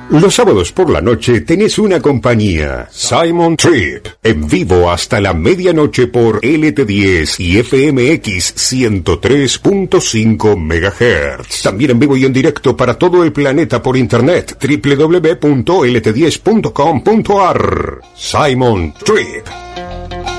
Los sábados por la noche tenés una compañía, Simon Trip, en vivo hasta la medianoche por LT10 y FMX 103.5 MHz. También en vivo y en directo para todo el planeta por internet, www.lt10.com.ar. Simon Trip.